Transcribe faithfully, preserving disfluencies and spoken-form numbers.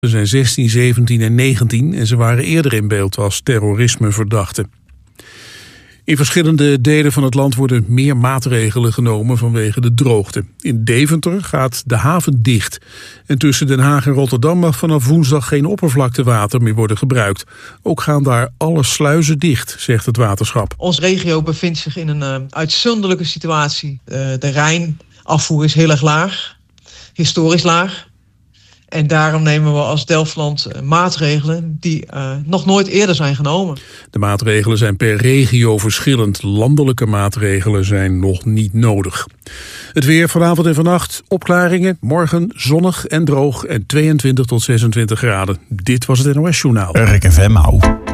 Ze zijn zestien, zeventien en negentien en ze waren eerder in beeld als terrorismeverdachten. In verschillende delen van het land worden meer maatregelen genomen vanwege de droogte. In Deventer gaat de haven dicht. En tussen Den Haag en Rotterdam mag vanaf woensdag geen oppervlaktewater meer worden gebruikt. Ook gaan daar alle sluizen dicht, zegt het waterschap. Onze regio bevindt zich in een uh, uitzonderlijke situatie. Uh, de Rijnafvoer is heel erg laag, historisch laag. En daarom nemen we als Delfland maatregelen die uh, nog nooit eerder zijn genomen. De maatregelen zijn per regio verschillend. Landelijke maatregelen zijn nog niet nodig. Het weer vanavond en vannacht, opklaringen, morgen zonnig en droog en tweeëntwintig tot zesentwintig graden. Dit was het N O S Journaal. R K F M.